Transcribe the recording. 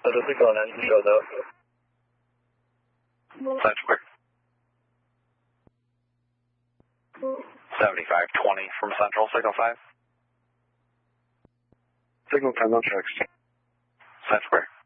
我这是狗南9的。 That's quick. 7520 from Central, Signal 5. Signal 10 on tracks. That's quick.